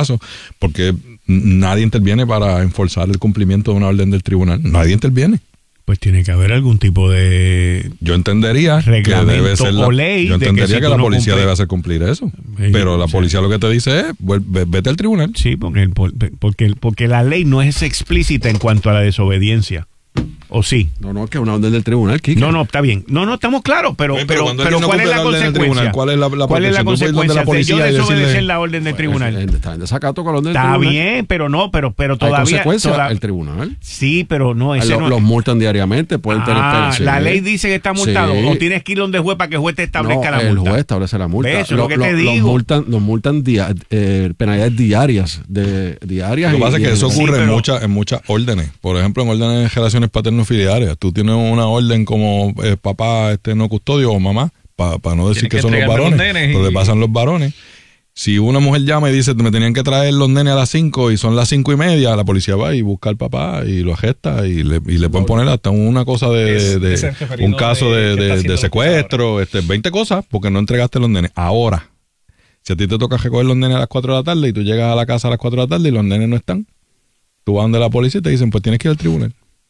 caso, porque nadie interviene para enforzar el cumplimiento de una orden del tribunal. Nadie interviene. Pues tiene que haber algún tipo de yo entendería reglamento que debe ser o ley. Yo entendería que la policía debe hacer cumplir eso. Pero la policía lo que te dice es, vete al tribunal. Sí, porque la ley no es explícita en cuanto a la desobediencia. ¿O sí? No, que es una orden del tribunal, Kike. No, está bien. No, estamos claros, pero ¿cuál es la consecuencia? ¿Cuál es la ¿Cuál es la consecuencia de yo desobedecer la orden del tribunal? Está en desacato con la orden del tribunal. Está bien, pero todavía... ¿Hay consecuencias? El tribunal. Sí, pero no... Los multan diariamente, pueden tener pensión. La ley dice que está multado. O tienes que ir donde el juez para que el juez te establezca la multa. El juez establece la multa. Eso es lo que te digo. Los multan penalidades diarias. Lo que pasa es que eso ocurre en muchas órdenes. Por ejemplo, en órdenes de relaciones paterno-filiares. Tú tienes una orden como papá no custodio o mamá, para no decir que son los varones, pero le pasan los varones. Si una mujer llama y dice me tenían que traer los nenes a las 5 y son las 5:30, la policía va y busca al papá y lo arresta y le pueden poner hasta una cosa un caso de secuestro, 20 cosas porque no entregaste los nenes. Ahora, si a ti te toca recoger los nenes a las 4 de la tarde y tú llegas a la casa a las 4 de la tarde y los nenes no están, tú vas donde la policía y te dicen pues tienes que ir al tribunal.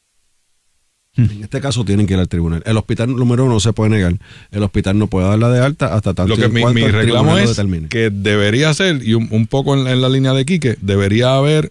En este caso tienen que ir al tribunal. El hospital número 1 no se puede negar. El hospital no puede darla de alta hasta tanto lo que mi reclamo es que debería ser, y un poco en la línea de Quique, debería haber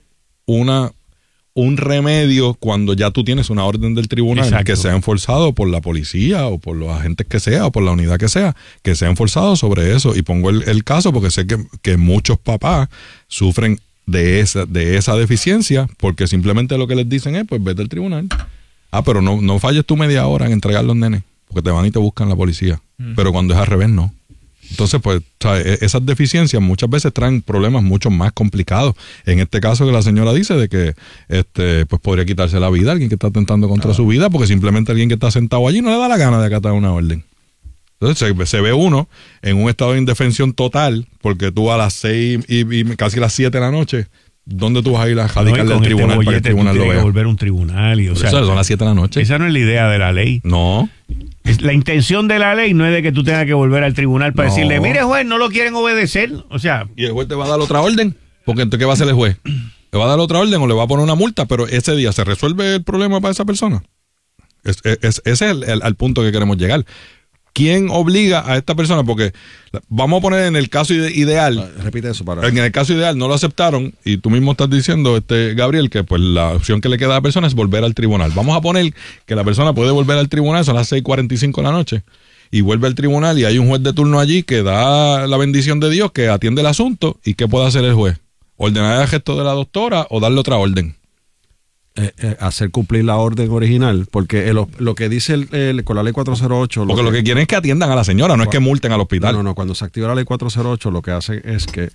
un remedio cuando ya tú tienes una orden del tribunal. Exacto. Que sea enforzado por la policía o por los agentes que sea o por la unidad que sea enforzado sobre eso. Y pongo el caso porque sé que muchos papás sufren de esa deficiencia porque simplemente lo que les dicen es pues vete al tribunal. Pero no falles tú media hora en entregar los nenes, porque te van y te buscan la policía. Pero cuando es al revés, no. Entonces, pues, ¿sabes? Esas deficiencias muchas veces traen problemas mucho más complicados. En este caso que la señora dice de que pues podría quitarse la vida a alguien que está atentando contra su vida, porque simplemente alguien que está sentado allí no le da la gana de acatar una orden. Entonces se ve uno en un estado de indefensión total, porque tú a las 6 y casi las 7 de la noche... ¿Dónde tú vas a ir a radicarle al tribunal para que el tribunal lo vea? Volver a un tribunal. Eso son las 7 de la noche. Esa no es la idea de la ley. No. La intención de la ley no es de que tú tengas que volver al tribunal para decirle, mire juez, no lo quieren obedecer. O sea. Y el juez te va a dar otra orden. Porque entonces, ¿qué va a hacer el juez? ¿Le va a dar otra orden o le va a poner una multa? Pero ese día se resuelve el problema para esa persona. Ese es el punto que queremos llegar. ¿Quién obliga a esta persona? Porque vamos a poner en el caso ideal. Repite eso para. En el caso ideal no lo aceptaron y tú mismo estás diciendo, Gabriel, que pues la opción que le queda a la persona es volver al tribunal. Vamos a poner que la persona puede volver al tribunal, son las 6:45 de la noche, y vuelve al tribunal y hay un juez de turno allí que da la bendición de Dios, que atiende el asunto. ¿Y qué puede hacer el juez? ¿Ordenar el gesto de la doctora o darle otra orden? Hacer cumplir la orden original, porque lo que dice con la ley 408... Porque lo que quieren es que atiendan a la señora, no es que multen al hospital. No, cuando se activa la ley 408 lo que hace es que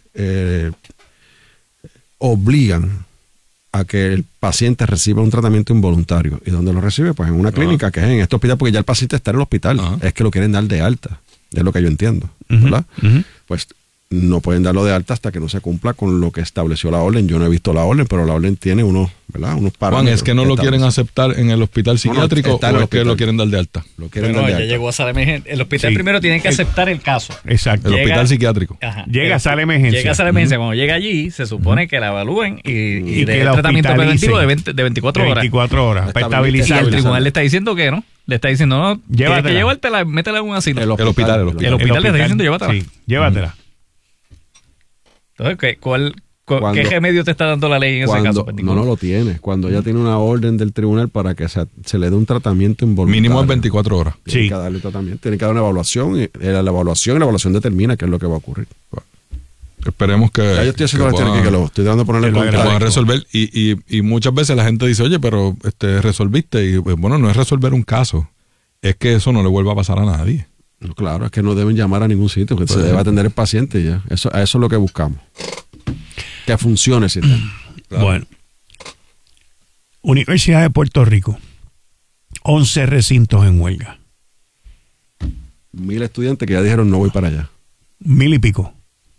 obligan a que el paciente reciba un tratamiento involuntario. ¿Y dónde lo recibe? Pues en una clínica, que es en este hospital, porque ya el paciente está en el hospital. Es que lo quieren dar de alta, es lo que yo entiendo, ¿verdad? Pues no pueden darlo de alta hasta que no se cumpla con lo que estableció la orden. Yo no he visto la orden, pero la orden tiene unos parámetros. Juan, ¿es que no lo quieren aceptar en el hospital psiquiátrico o es que lo quieren dar de alta? Lo quieren dar de alta. Ya llegó a sala de emergencia. El hospital primero tiene que aceptar el caso. Exacto. El hospital psiquiátrico. Llega a sala de emergencia. Llega a sala de emergencia. Cuando llega allí, se supone que la evalúen y que el tratamiento preventivo de 24 horas. 24 horas, para estabilizar. Y el tribunal le está diciendo que no. Le está diciendo, no, tienes que llevártela, métela en un asilo. El hospital le está diciendo, llévatela. Sí, llévatela. Entonces, ¿qué remedio te está dando la ley en ese caso? No lo tiene. Cuando ella tiene una orden del tribunal para que se le dé un tratamiento involuntario. Mínimo es 24 horas. Tiene que darle tratamiento. Tiene que dar una evaluación. Y la evaluación determina qué es lo que va a ocurrir. Esperemos que... Ya yo estoy haciendo que lo estoy dando a ponerle que lo puedan resolver. Y muchas veces la gente dice, oye, pero resolviste. Y bueno, no es resolver un caso. Es que eso no le vuelva a pasar a nadie. No, claro, es que no deben llamar a ningún sitio, que se debe atender el paciente ya. A eso es lo que buscamos. Que funcione el sistema. Claro. Bueno. Universidad de Puerto Rico. 11 recintos en huelga. 1000 estudiantes que ya dijeron no voy para allá. 1000 y pico.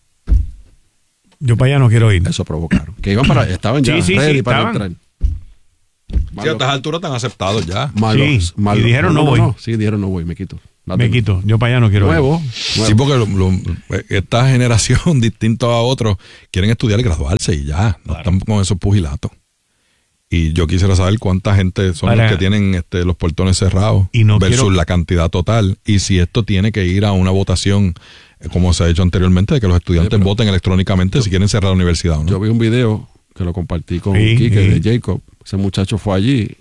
Yo para allá no quiero ir. Eso provocaron. Que iban para allá, estaban ya ready para entrar. Sí, a estas alturas están aceptados ya. Y dijeron no voy. Sí, dijeron no voy, me quito. Me quito, yo para allá no quiero nuevo. Sí, porque esta generación, distinto a otros, quieren estudiar y graduarse y ya, no están con esos pugilatos. Y yo quisiera saber cuánta gente son los que tienen los portones cerrados versus la cantidad total. Y si esto tiene que ir a una votación, como se ha hecho anteriormente, de que los estudiantes voten electrónicamente si quieren cerrar la universidad o no. Yo vi un video que lo compartí con Quique de Jacob. Ese muchacho fue allí,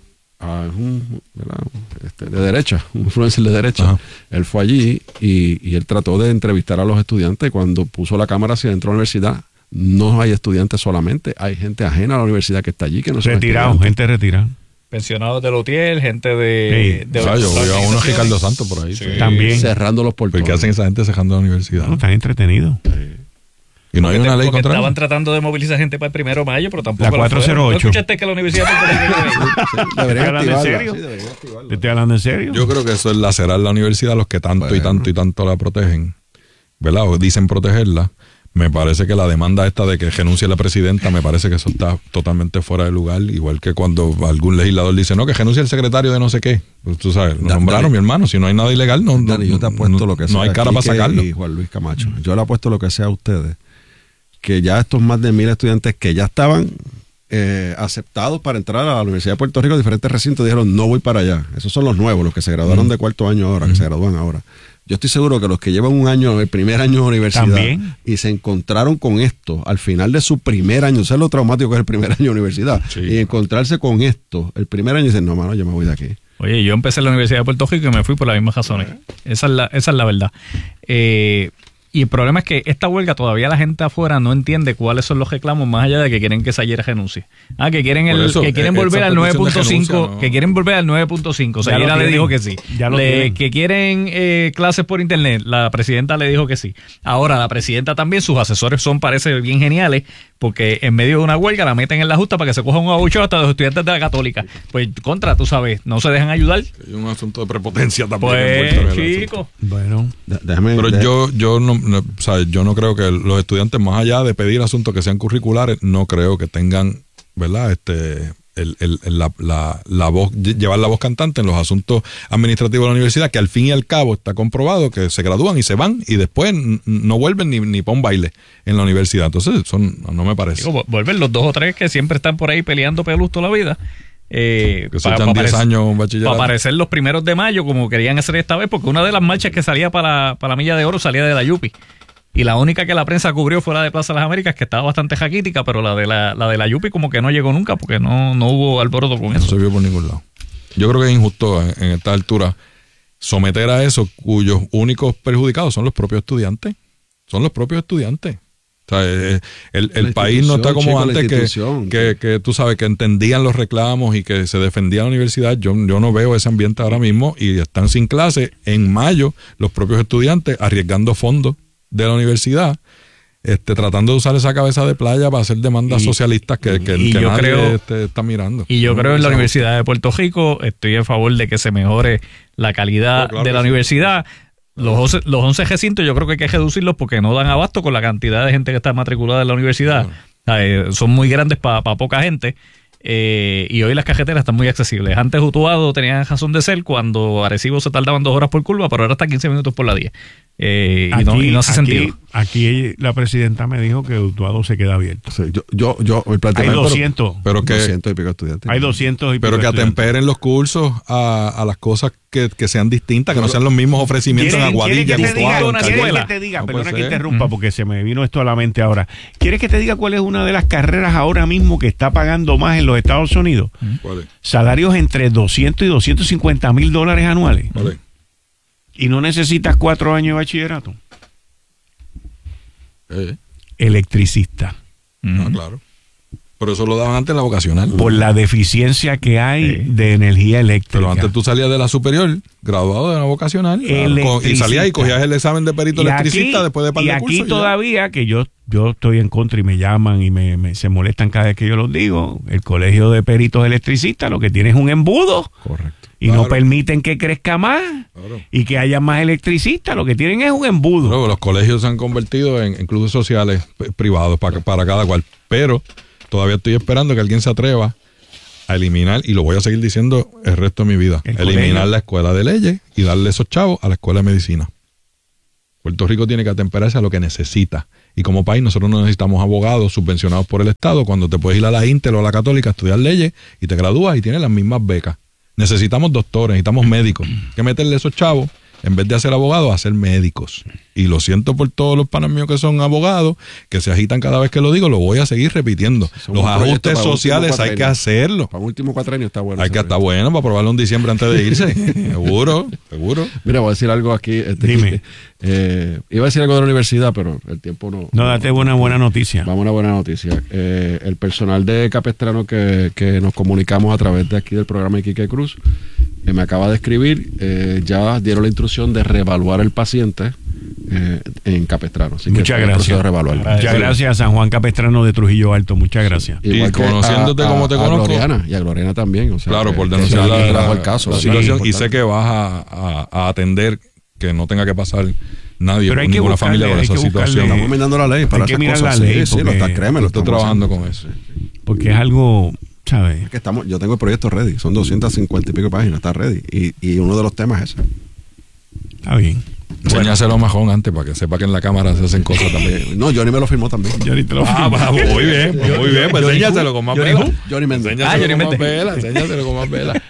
de derecha, un influencer de derecha. Ajá. Él fue allí y él trató de entrevistar a los estudiantes. Cuando puso la cámara hacia dentro de la universidad, no hay estudiantes solamente, hay gente ajena a la universidad que está allí, que no son retirados, gente retirada. Pensionados de Lutiel, gente de yo voy a uno Ricardo Santos por ahí. Sí. También. Cerrando los portones. ¿Qué hacen esa gente cerrando la universidad? No, están entretenidos. Y no hay una ley contra estaban tratando de movilizar gente para el 1 de mayo, pero tampoco. La 408. ¿No escuchaste que la universidad debería hablando en serio? ¿Te estoy hablando en serio? Yo creo que eso es lacerar la universidad, los que tanto y tanto la protegen, ¿verdad? O dicen protegerla. Me parece que la demanda esta de que renuncie la presidenta, me parece que eso está totalmente fuera de lugar. Igual que cuando algún legislador dice, no, que renuncie el secretario de no sé qué. Pues tú sabes, lo nombraron, mi hermano. Si no hay nada ilegal, Dani, yo te apuesto lo que sea. No hay cara para sacarlo. Y Juan Luis Camacho. Yo le apuesto lo que sea a ustedes. Que ya estos más de 1,000 estudiantes que ya estaban aceptados para entrar a la Universidad de Puerto Rico, diferentes recintos, dijeron, no voy para allá. Esos son los nuevos, los que se graduaron de cuarto año ahora, que se gradúan ahora. Yo estoy seguro que los que llevan un año, el primer año de universidad, ¿también? Y se encontraron con esto al final de su primer año, ¿sabes lo traumático que es el primer año de universidad? Sí. Y encontrarse con esto, el primer año, y dicen, no, mano, yo me voy de aquí. Oye, yo empecé en la Universidad de Puerto Rico y me fui por las mismas razones. Esa es la verdad. Y el problema es que esta huelga todavía la gente afuera no entiende cuáles son los reclamos más allá de que quieren que Sayera renuncie. Que quieren que quieren volver al 9.5, no. Que quieren volver al 9.5. Sayera le dijo que sí. Que quieren clases por internet, la presidenta le dijo que sí. Ahora la presidenta también, sus asesores parece bien geniales, porque en medio de una huelga la meten en la justa para que se cojan un abucheo hasta los estudiantes de la Católica. Pues tú sabes, no se dejan ayudar. Hay un asunto de prepotencia también. Pues, chico. Bueno, déjame. Pero yo no creo que los estudiantes, más allá de pedir asuntos que sean curriculares, no creo que tengan, ¿verdad? La voz, llevar la voz cantante en los asuntos administrativos de la universidad, que al fin y al cabo está comprobado que se gradúan y se van y después no vuelven ni para un baile en la universidad. Entonces, no me parece. Digo, vuelven los 2 o 3 que siempre están por ahí peleando pelus toda la vida. Que se echan 10 años un bachillerato. Para aparecer los 1 de mayo, como querían hacer esta vez, porque una de las marchas que salía para la Milla de Oro salía de la Yupi. Y la única que la prensa cubrió fue la de Plaza de las Américas, que estaba bastante jaquítica, pero la de la Yupi como que no llegó nunca, porque no hubo alboroto con eso. No se vio por ningún lado. Yo creo que es injusto en esta altura someter a eso, cuyos únicos perjudicados son los propios estudiantes. Son los propios estudiantes. O sea, el país no está como antes que tú sabes, que entendían los reclamos y que se defendía la universidad. Yo no veo ese ambiente ahora mismo y están sin clase en mayo los propios estudiantes arriesgando fondos de la universidad, tratando de usar esa cabeza de playa para hacer demandas socialistas que nadie está mirando. Y yo creo en la Universidad de Puerto Rico, estoy a favor de que se mejore la calidad de la universidad. Los 11 recintos yo creo que hay que reducirlos porque no dan abasto con la cantidad de gente que está matriculada en la universidad. Son muy grandes para poca gente. Y hoy las cajeteras están muy accesibles. Antes Utuado tenían razón de ser cuando Arecibo se tardaban 2 horas por curva, pero ahora está 15 minutos por la 10. Y no hace sentido. Aquí la presidenta me dijo que Utuado se queda abierto. Sí, el hay 200. Pero que 200 y pico estudiantes. Hay 200 y pico. Pero que atemperen los cursos a las cosas que sean distintas, que no sean los mismos ofrecimientos en Aguadilla, en Utuado, en Caguela. Que te diga, perdona que interrumpa porque se me vino esto a la mente ahora. ¿Quieres que te diga cuál es una de las carreras ahora mismo que está pagando más en los Estados Unidos? ¿Cuál es? Salarios entre 200 y 250 mil dólares anuales. ¿Cuál es? Y no necesitas 4 años de bachillerato. Electricista. Claro. Pero eso lo daban antes en la vocacional. Por la deficiencia que hay de energía eléctrica. Pero antes tú salías de la superior, graduado de la vocacional, y salías y cogías el examen de perito electricista después de par de cursos. Y aquí todavía, que yo estoy en contra y me llaman y se molestan cada vez que yo los digo, el colegio de peritos electricistas lo que tiene es un embudo. Correcto. Y no permiten que crezca más y que haya más electricistas. Lo que tienen es un embudo. Luego, los colegios se han convertido en clubes sociales privados para cada cual. Pero todavía estoy esperando que alguien se atreva a eliminar, y lo voy a seguir diciendo el resto de mi vida, eliminar la escuela de leyes y darle esos chavos a la escuela de medicina. Puerto Rico tiene que atemperarse a lo que necesita. Y como país nosotros no necesitamos abogados subvencionados por el Estado cuando te puedes ir a la Intel o a la Católica a estudiar leyes y te gradúas y tienes las mismas becas. Necesitamos doctores, necesitamos médicos. Hay que meterle esos chavos, en vez de hacer abogados, a ser médicos. Y lo siento por todos los panas míos que son abogados, que se agitan cada vez que lo digo, lo voy a seguir repitiendo. Los ajustes sociales hay que hacerlo. Para el último cuatrenio está bueno. Hay que estar bueno para probarlo en diciembre antes de irse. Seguro. Mira, voy a decir algo aquí. Dime. Iba a decir algo de la universidad, pero el tiempo no. No, date una buena noticia. Vamos a una buena noticia. El personal de Capestrano que nos comunicamos a través de aquí del programa de Quique Cruz me acaba de escribir, ya dieron la instrucción de reevaluar el paciente en Capestrano. Así muchas gracias. Muchas gracias, San Juan Capestrano de Trujillo Alto. Muchas gracias. Sí. Y conociéndote como te conozco. Gloriana, y a Gloriana también. O sea, claro, por denunciar el caso, la situación. Y sé que vas a atender que no tenga que pasar nadie, pero ninguna familia con esa situación. Estamos mirando la ley para esas cosas. La ley sí, lo estoy trabajando con eso. Porque es algo, ¿sabes? Es que yo tengo el proyecto ready, son 250 y pico páginas, está ready. Y uno de los temas es ese. Está bien. Enséñaselo mejor antes para que sepa que en la cámara se hacen cosas también. No, Johnny me lo firmó también. Johnny te lo firmó. Muy bien, pues enséñaselo con más vela. Johnny Méndez. Enséñaselo con más vela.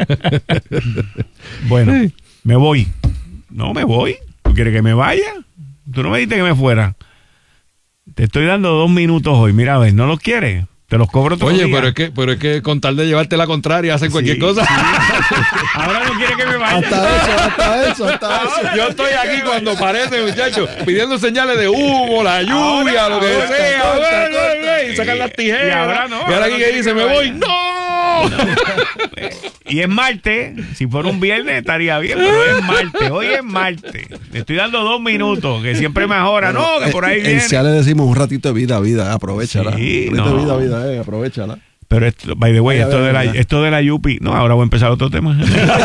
Bueno, me voy. No me voy. ¿Tú quieres que me vaya? Tú no me dijiste que me fuera. Te estoy dando 2 minutos hoy. Mira, a ver, ¿no los quieres? Te los cobro todos los días. Pero es que con tal de llevarte la contraria hacen cualquier cosa. Ahora no quiere que me vaya. Hasta eso. Yo estoy aquí cuando parece, muchachos, pidiendo señales de humo, la lluvia, lo que sea. Y sacan las tijeras. Y ahora no. Y ahora aquí que dice, me voy. ¡No! Y es martes. Si fuera un viernes estaría bien, pero es martes. Hoy es martes. Le estoy dando 2 minutos, que siempre mejora. No, que por ahí viene. Ya le decimos un ratito de vida, aprovechala. Sí, un ratito de vida, aprovechala. Pero esto, by the way, esto de la Yupi, no, ahora voy a empezar otro tema.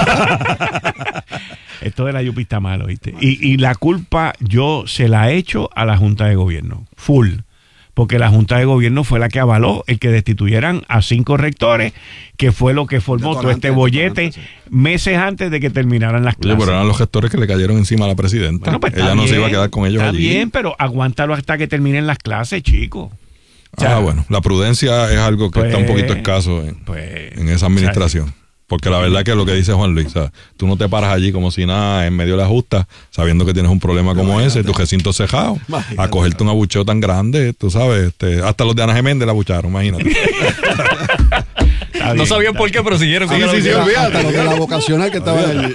Esto de la Yupi está malo, ¿viste? Y la culpa yo se la echo a la Junta de Gobierno, full. Porque la Junta de Gobierno fue la que avaló el que destituyeran a 5 rectores, que fue lo que formó todo este bollete meses antes de que terminaran las clases. Pero eran los gestores que le cayeron encima a la presidenta. Bueno, pues ella no se iba a quedar con ellos allí. Está bien, pero aguántalo hasta que terminen las clases, chicos. O sea, bueno, la prudencia es algo que está un poquito escaso en esa administración. O sea, porque la verdad que es lo que dice Juan Luis, o sea, tú no te paras allí como si nada en medio de la justa, sabiendo que tienes un problema como ese, tu recinto cejado, a cogerte un abucheo tan grande, tú sabes, hasta los de Ana Geméndez la abucharon, imagínate. No sabían por qué, pero siguieron. Sí, hasta los de la vocacional que estaban allí.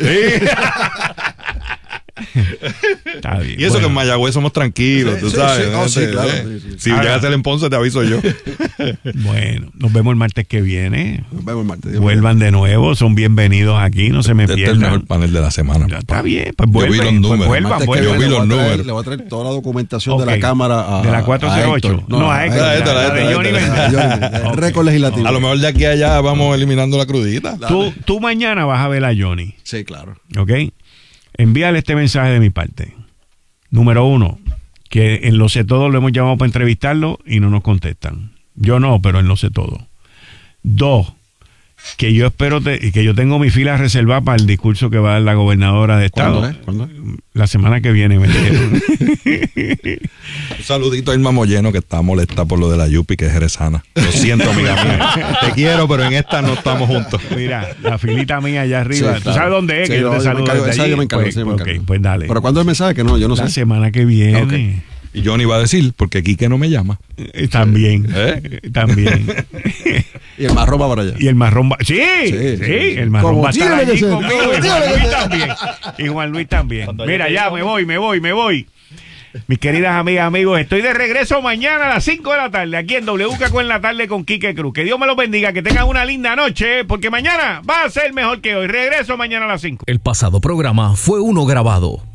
Está bien. Y eso que en Mayagüez somos tranquilos, tú sabes. Claro. Si llegas a ser en Ponce, te aviso yo. Bueno, nos vemos el martes que viene. Nos vemos el martes. Vuelvan de nuevo, son bienvenidos aquí, no se me pierdan. Este es el mejor panel de la semana. Ya está bien, pues vuelvan. Yo vi los números. Yo vi los números. Le voy a traer toda la documentación de la Cámara de la 408. A Héctor. Récord legislativo. A lo mejor de aquí a allá vamos eliminando la crudita. Tú mañana vas a ver a Johnny. Sí, claro. ¿Ok? Envíale este mensaje de mi parte. Número 1, que en Lo Sé Todo lo hemos llamado para entrevistarlo y no nos contestan. Yo no, pero en Lo Sé Todo. 2, que yo espero que yo tengo mi fila reservada para el discurso que va a dar la gobernadora de Estado. ¿Cuándo? La semana que viene, me dijeron. Un saludito a Irma Molleno, que está molesta por lo de la Yupi, que es jerezana. Lo siento, amiga mía. Te quiero, pero en esta no estamos juntos. Mira, la filita mía allá arriba. Sí, ¿Tú sabes dónde es? Sí, que yo te saludo desde allí. Yo me encargo, pues dale. ¿Pero cuándo es el mensaje? Que no, yo no sé. La semana que viene. Okay. Y Johnny va a decir, porque Quique no me llama. También. También. Y el marrón va para allá. Y el marrón va. Sí, el marrón va a estar allí conmigo. Y Juan Luis también. Y Juan Luis también. Mira, ya me voy. Mis queridas amigas, amigos, estoy de regreso mañana a las 5 de la tarde, aquí en WKQ en la tarde con Quique Cruz. Que Dios me los bendiga, que tengan una linda noche, porque mañana va a ser mejor que hoy. Regreso mañana a las 5. El pasado programa fue uno grabado.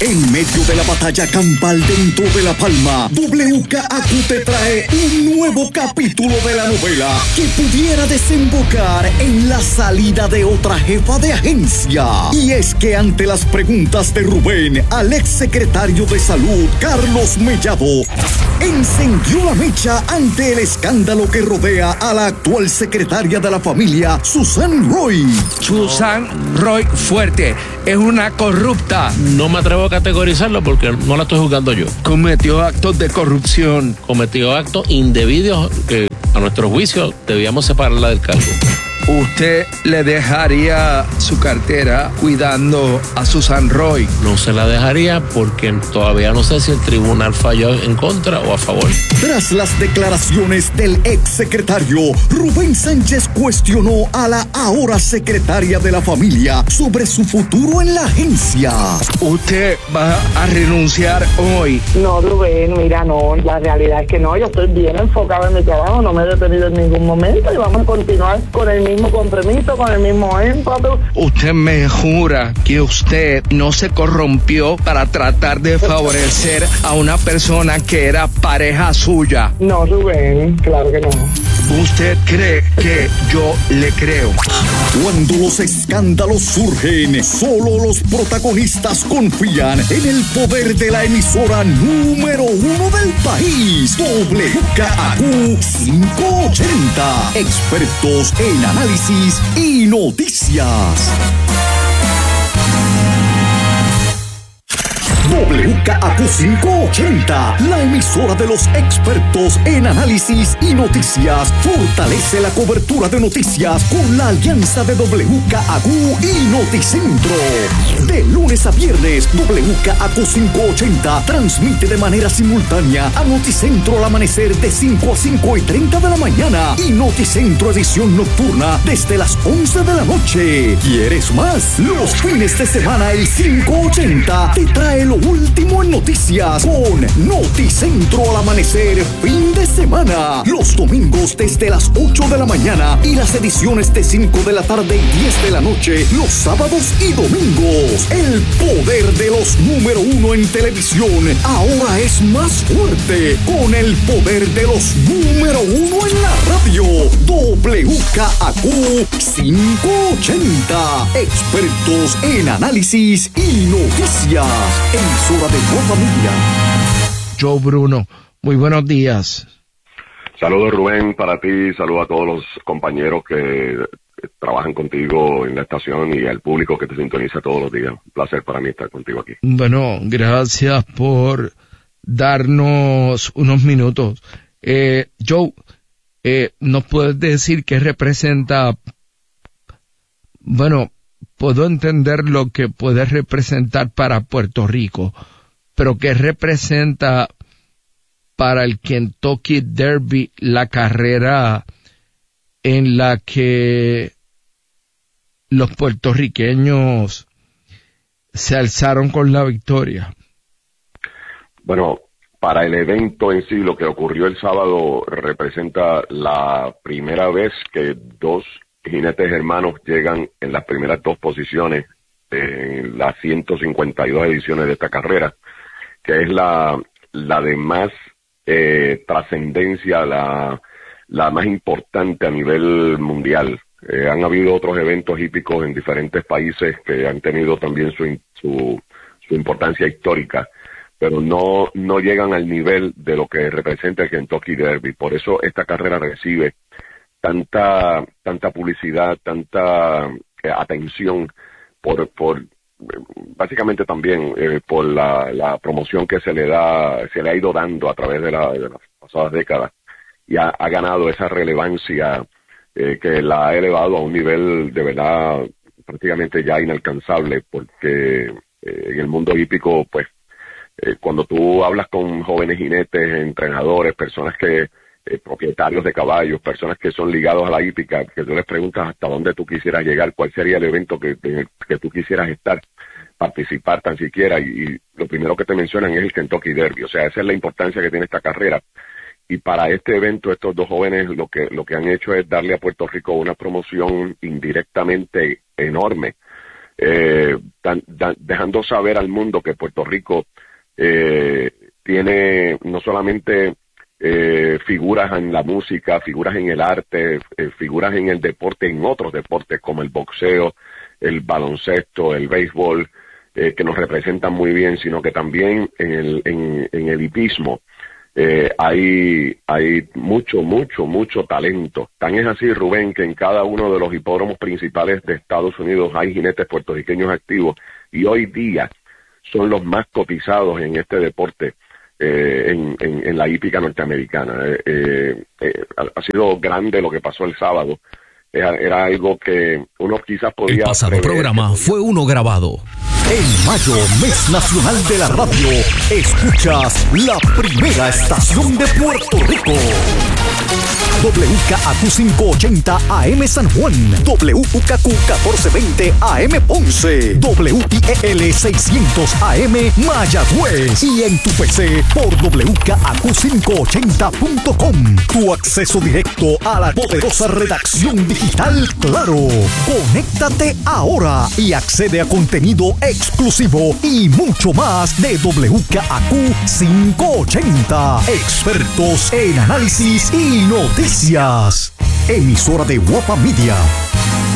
En medio de la batalla campal dentro de La Palma, WKAQ te trae un nuevo capítulo de la novela que pudiera desembocar en la salida de otra jefa de agencia. Y es que ante las preguntas de Rubén al exsecretario de Salud, Carlos Mellado, encendió la mecha ante el escándalo que rodea a la actual secretaria de la familia, Susan Roy. Susan Roy Fuerte es una corrupta. No me atrevo a categorizarlo porque no la estoy juzgando yo. Cometió actos de corrupción. Cometió actos indebidos que a nuestro juicio debíamos separarla del cargo. ¿Usted le dejaría su cartera cuidando a Susan Roy? No se la dejaría porque todavía no sé si el tribunal falló en contra o a favor. Tras las declaraciones del exsecretario, Rubén Sánchez cuestionó a la ahora secretaria de la familia sobre su futuro en la agencia. ¿Usted va a renunciar hoy? No, Rubén, mira, no, la realidad es que no, yo estoy bien enfocado en mi trabajo, no me he detenido en ningún momento y vamos a continuar con el mismo compromiso, con el mismo énfasis. ¿Usted me jura que usted no se corrompió para tratar de favorecer a una persona que era pareja suya? No, Rubén, claro que no. ¿Usted cree que yo le creo? Cuando los escándalos surgen, solo los protagonistas confían en el poder de la emisora número 1 del país, WKAQ 580. Expertos en análisis y noticias. WKAQ 580, la emisora de los expertos en análisis y noticias, fortalece la cobertura de noticias con la alianza de WKAQ y Noticentro. De lunes a viernes, WKAQ 580 transmite de manera simultánea a Noticentro al amanecer de 5 a 5:30 de la mañana y Noticentro edición nocturna desde las 11 de la noche. ¿Quieres más? Los fines de semana el 580 te trae lo último en noticias con Noticentro al amanecer fin de semana. Los domingos desde las 8 de la mañana y las ediciones de 5 de la tarde y 10 de la noche los sábados y domingos. El poder de los número 1 en televisión ahora es más fuerte con el poder de los número 1 en la radio. WKAQ 580, expertos en análisis y noticias. Emisora de tu familia. Joe Bruno, muy buenos días. Saludos Rubén para ti, saludos a todos los compañeros que trabajan contigo en la estación y al público que te sintoniza todos los días. Un placer para mí estar contigo aquí. Bueno, gracias por darnos unos minutos. Joe, ¿nos puedes decir qué representa? Bueno, puedo entender lo que puede representar para Puerto Rico, pero ¿qué representa para el Kentucky Derby la carrera en la que los puertorriqueños se alzaron con la victoria? Bueno, para el evento en sí, lo que ocurrió el sábado representa la primera vez que dos jinetes hermanos llegan en las primeras dos posiciones en las 152 ediciones de esta carrera, que es la de más trascendencia, la más importante a nivel mundial. Han habido otros eventos hípicos en diferentes países que han tenido también su importancia histórica, pero no llegan al nivel de lo que representa el Kentucky Derby. Por eso esta carrera recibe tanta publicidad, tanta atención por básicamente también por la promoción que se le ha ido dando a través de las pasadas décadas, y ha ganado esa relevancia que la ha elevado a un nivel de verdad prácticamente ya inalcanzable, porque en el mundo hípico, pues cuando tú hablas con jóvenes jinetes, entrenadores, personas que propietarios de caballos, personas que son ligados a la hípica, que tú les preguntas hasta dónde tú quisieras llegar, cuál sería el evento que tú quisieras participar tan siquiera, y lo primero que te mencionan es el Kentucky Derby. O sea, esa es la importancia que tiene esta carrera. Y para este evento, estos dos jóvenes lo que han hecho es darle a Puerto Rico una promoción indirectamente enorme, dejando saber al mundo que Puerto Rico tiene no solamente figuras en la música, figuras en el arte, figuras en el deporte, en otros deportes como el boxeo, el baloncesto, el béisbol, que nos representan muy bien, sino que también en el hipismo hay mucho talento. Tan es así, Rubén, que en cada uno de los hipódromos principales de Estados Unidos hay jinetes puertorriqueños activos, y hoy día son los más cotizados en este deporte en la hípica norteamericana. Ha sido grande lo que pasó el sábado. Era algo que uno quizás podía... El pasado programa fue uno grabado. En mayo, mes nacional de la radio, escuchas la primera estación de Puerto Rico. WKAQ 580 AM San Juan, WKQ 1420 AM Ponce, WIEL 600 AM Mayagüez, y en tu PC por WKAQ580.com. Tu acceso directo a la poderosa redacción digital Claro. Conéctate ahora y accede a contenido exclusivo y mucho más de WKAQ 580. Expertos en análisis y noticias. Emisora de Guapa Media.